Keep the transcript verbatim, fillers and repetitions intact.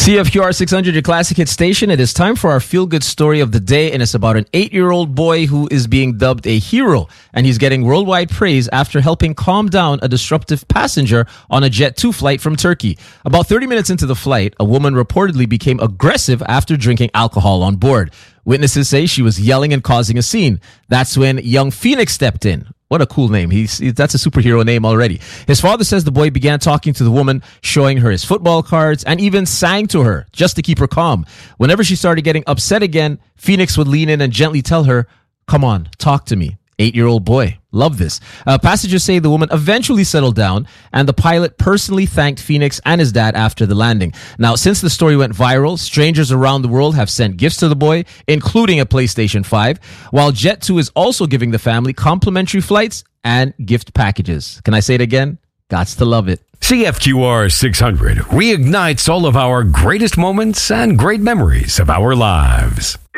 C F Q R six hundred, your classic hit station. It is time for our feel-good story of the day, and it's about an eight-year-old boy who is being dubbed a hero, and he's getting worldwide praise after helping calm down a disruptive passenger on a Jet two flight from Turkey. About thirty minutes into the flight, a woman reportedly became aggressive after drinking alcohol on board. Witnesses say she was yelling and causing a scene. That's when young Phoenix stepped in. What a cool name. He's, that's a superhero name already. His father says the boy began talking to the woman, showing her his football cards, and even sang to her just to keep her calm. Whenever she started getting upset again, Phoenix would lean in and gently tell her, "Come on, talk to me." Eight-year-old boy. Love this. Uh, passengers say the woman eventually settled down, and the pilot personally thanked Phoenix and his dad after the landing. Now, since the story went viral, strangers around the world have sent gifts to the boy, including a PlayStation five, while Jet two is also giving the family complimentary flights and gift packages. Can I say it again? Gots to love it. C F Q R six hundred reignites all of our greatest moments and great memories of our lives.